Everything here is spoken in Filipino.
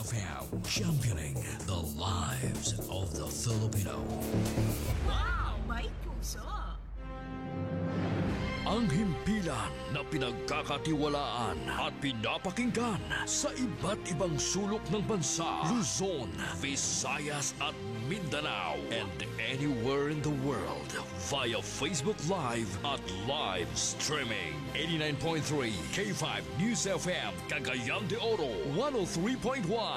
FM, championing the lives of the Filipino. Wow! May puso! Ang himpilan na pinagkakatiwalaan at pinapakinggan sa iba't ibang sulok ng bansa, Luzon, Visayas at Mindanao, and anywhere in the world via Facebook Live at live streaming. 89.3 K5 News FM, Cagayan de Oro, 103.1